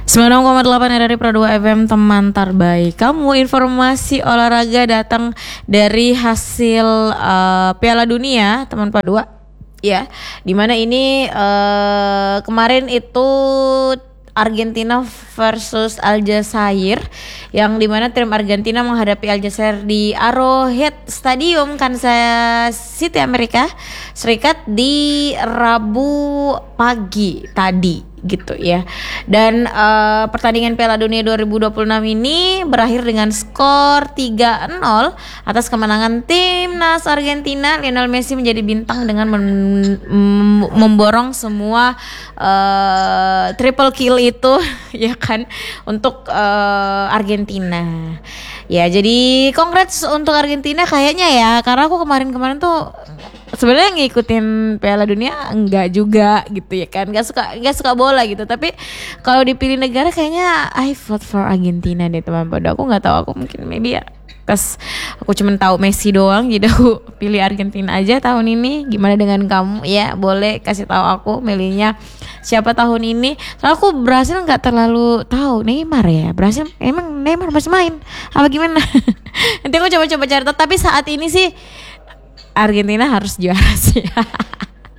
96,8 RRI Pro 2 FM, teman terbaik kamu. Informasi olahraga datang dari hasil Piala Dunia teman Pro 2 ya, dimana ini kemarin itu Argentina versus Aljazair, yang dimana tim Argentina menghadapi Aljazair di Arrowhead Stadium, Kansas City, Amerika Serikat di Rabu pagi tadi gitu ya. Dan pertandingan Piala Dunia 2026 ini berakhir dengan skor 3-0 atas kemenangan timnas Argentina. Lionel Messi menjadi bintang dengan memborong semua triple kill itu ya kan untuk Argentina. Ya, jadi congrats untuk Argentina kayaknya ya, karena aku kemarin tuh sebenarnya ngikutin Piala Dunia enggak juga gitu ya kan, enggak suka bola gitu, tapi kalau dipilih negara kayaknya I vote for Argentina deh teman. Pada aku nggak tahu, aku mungkin maybe ya pas aku cuma tahu Messi doang, jadi aku pilih Argentina aja tahun ini. Gimana dengan kamu ya, boleh kasih tahu aku milihnya siapa tahun ini. Soalnya aku Brasil nggak terlalu tahu. Neymar ya, Brasil emang Neymar masih main apa gimana? Nanti aku coba cari, tapi saat ini sih Argentina harus juara sih.